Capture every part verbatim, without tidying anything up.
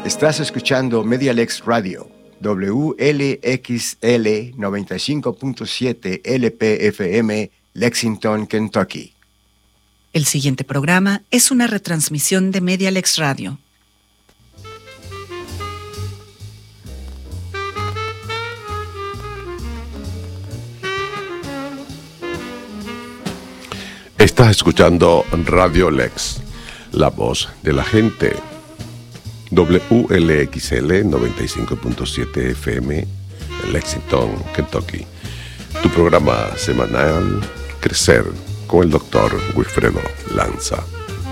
Estás escuchando Medialex Radio, W L X L noventa y cinco punto siete L P F M, Lexington, Kentucky. El siguiente programa es una retransmisión de Medialex Radio. Estás escuchando Radio Lex, la voz de la gente. W L X L noventa y cinco punto siete F M, Lexington, Kentucky. Tu programa semanal Crecer con el doctor Wilfredo Lanza.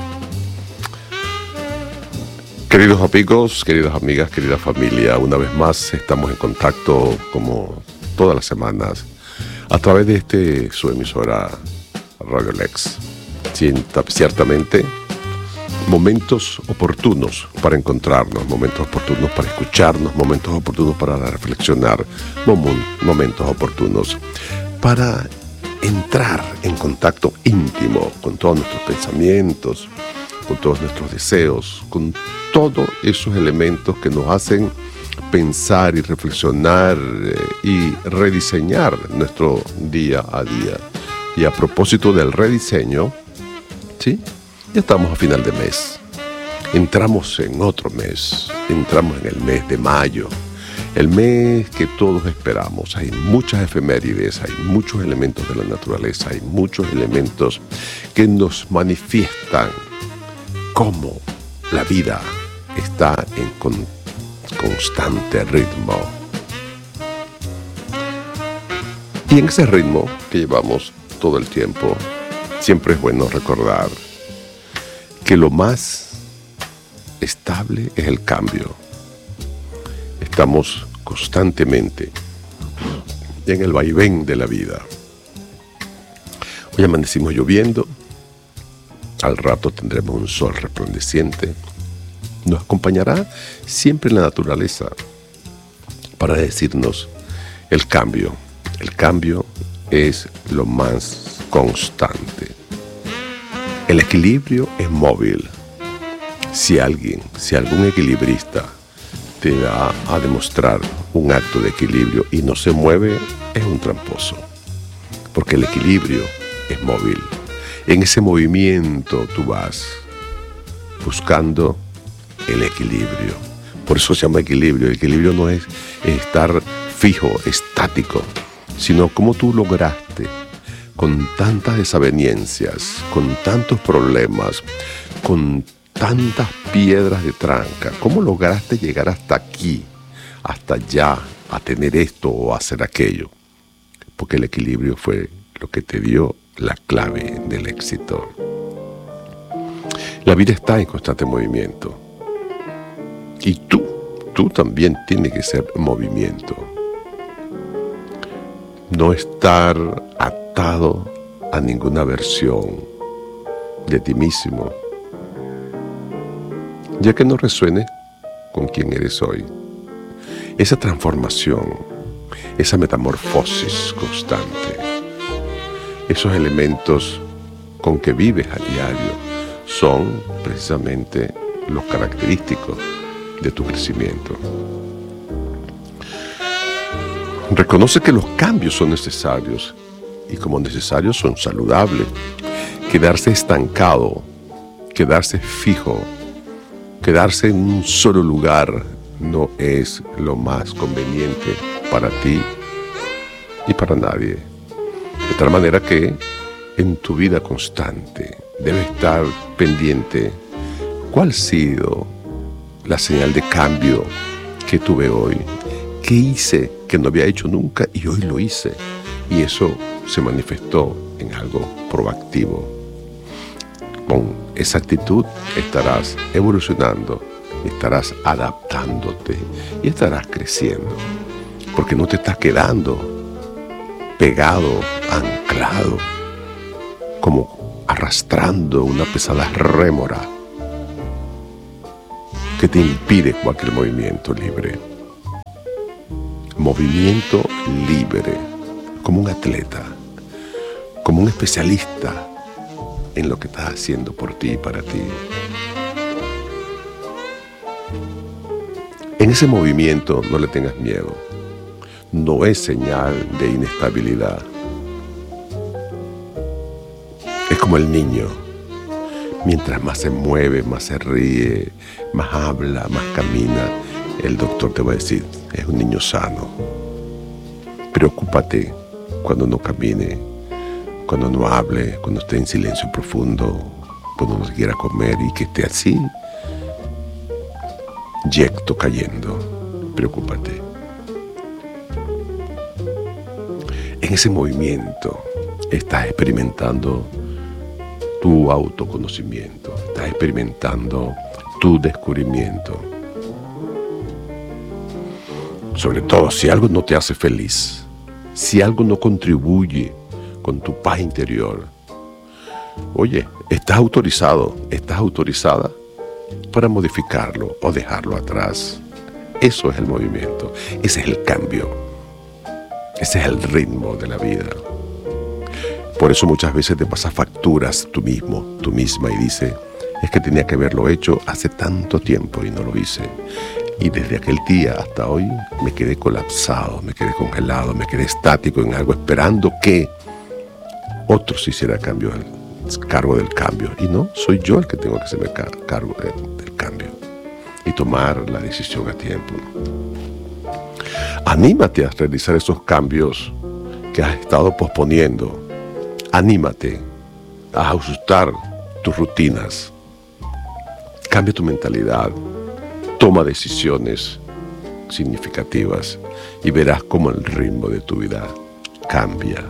Queridos amigos, queridas amigas, querida familia, una vez más estamos en contacto como todas las semanas a través de este su emisora Radio Lex. Ciertamente, momentos oportunos para encontrarnos, momentos oportunos para escucharnos, momentos oportunos para reflexionar, momentos oportunos para entrar en contacto íntimo con todos nuestros pensamientos, con todos nuestros deseos, con todos esos elementos que nos hacen pensar y reflexionar y rediseñar nuestro día a día. Y a propósito del rediseño, ¿sí? Ya estamos a final de mes. Entramos en otro mes. Entramos en el mes de mayo. El mes que todos esperamos. Hay muchas efemérides, hay muchos elementos de la naturaleza, hay muchos elementos que nos manifiestan cómo la vida está en con, constante ritmo. Y en ese ritmo que llevamos todo el tiempo, siempre es bueno recordar que lo más estable es el cambio. Estamos constantemente en el vaivén de la vida. Hoy amanecimos lloviendo, al rato tendremos un sol resplandeciente. Nos acompañará siempre la naturaleza para decirnos el cambio. El cambio es lo más constante. El equilibrio es móvil. Si alguien, si algún equilibrista te va a demostrar un acto de equilibrio y no se mueve, es un tramposo. Porque el equilibrio es móvil. En ese movimiento tú vas buscando el equilibrio. Por eso se llama equilibrio. El equilibrio no es estar fijo, estático, sino cómo tú lograste, con tantas desavenencias, con tantos problemas, con tantas piedras de tranca, cómo lograste llegar hasta aquí, hasta allá, a tener esto o a hacer aquello. Porque el equilibrio fue lo que te dio la clave del éxito. La vida está en constante movimiento. Y tú, tú también tienes que ser movimiento. No estar atado a ninguna versión de ti mismo, ya que no resuene con quien eres hoy. Esa transformación, esa metamorfosis constante, esos elementos con que vives a diario son precisamente los característicos de tu crecimiento. Reconoce que los cambios son necesarios y como necesarios son saludables. Quedarse estancado, quedarse fijo, quedarse en un solo lugar no es lo más conveniente para ti y para nadie. De tal manera que en tu vida constante debe estar pendiente cuál ha sido la señal de cambio que tuve hoy. ¿Qué hice que no había hecho nunca y hoy lo hice? Y eso se manifestó en algo proactivo. Con esa actitud estarás evolucionando, estarás adaptándote y estarás creciendo. Porque no te estás quedando pegado, anclado, como arrastrando una pesada rémora que te impide cualquier movimiento libre. Movimiento libre, como un atleta, como un especialista en lo que estás haciendo por ti y para ti. En ese movimiento no le tengas miedo. No es señal de inestabilidad. Es como el niño. Mientras más se mueve, más se ríe, más habla, más camina, el doctor te va a decir, es un niño sano. Preocúpate cuando no camine, cuando no hable, cuando esté en silencio profundo, cuando no quiera comer y que esté así, yecto cayendo. Preocúpate. En ese movimiento estás experimentando tu autoconocimiento, estás experimentando tu descubrimiento. Sobre todo, si algo no te hace feliz, si algo no contribuye con tu paz interior, oye, estás autorizado, estás autorizada para modificarlo o dejarlo atrás. Eso es el movimiento, ese es el cambio, ese es el ritmo de la vida. Por eso muchas veces te pasas facturas tú mismo, tú misma, y dices, es que tenía que haberlo hecho hace tanto tiempo y no lo hice. Y desde aquel día hasta hoy me quedé colapsado, me quedé congelado, me quedé estático en algo, esperando que otros hicieran cambio, el cargo del cambio. Y no, soy yo el que tengo que hacerme cargo del cambio y tomar la decisión a tiempo. Anímate a realizar esos cambios que has estado posponiendo. Anímate a ajustar tus rutinas. Cambia tu mentalidad. Toma decisiones significativas y verás cómo el ritmo de tu vida cambia.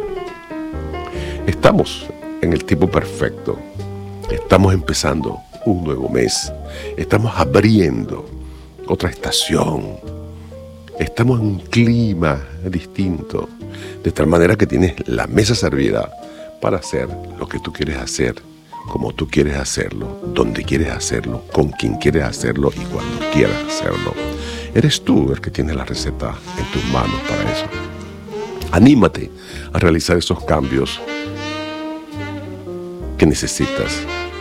Estamos en el tiempo perfecto. Estamos empezando un nuevo mes. Estamos abriendo otra estación. Estamos en un clima distinto, de tal manera que tienes la mesa servida para hacer lo que tú quieres hacer, como tú quieres hacerlo, donde quieres hacerlo, con quien quieres hacerlo y cuando quieras hacerlo. Eres tú el que tiene la receta en tus manos para eso. Anímate a realizar esos cambios que necesitas.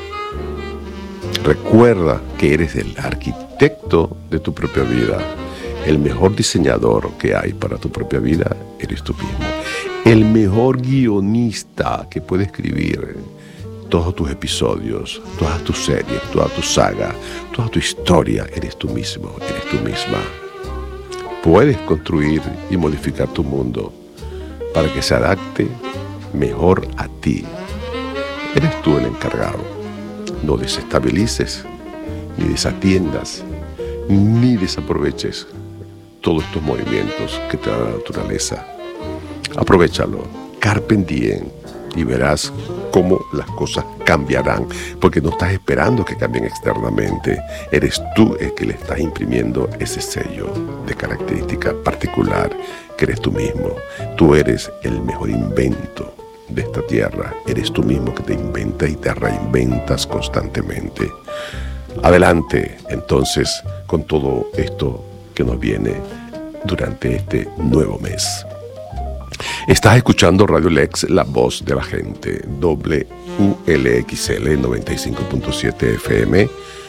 Recuerda que eres el arquitecto de tu propia vida. El mejor diseñador que hay para tu propia vida eres tú mismo. El mejor guionista que puede escribir todos tus episodios, todas tus series, toda tu saga, toda tu historia, eres tú mismo, eres tú misma. Puedes construir y modificar tu mundo para que se adapte mejor a ti. Eres tú el encargado. No desestabilices, ni desatiendas, ni desaproveches todos estos movimientos que te da la naturaleza. Aprovechalo, carpe diem, y verás cómo las cosas cambiarán, porque no estás esperando que cambien externamente. Eres tú el que le estás imprimiendo ese sello de característica particular, que eres tú mismo. Tú eres el mejor invento de esta tierra. Eres tú mismo que te inventas y te reinventas constantemente. Adelante, entonces, con todo esto que nos viene durante este nuevo mes. Estás escuchando Radio Lex, la voz de la gente, W L X L noventa y cinco punto siete F M,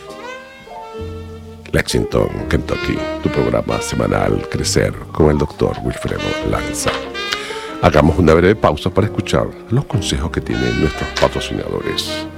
Lexington, Kentucky, tu programa semanal Crecer con el doctor Wilfredo Lanza. Hagamos una breve pausa para escuchar los consejos que tienen nuestros patrocinadores.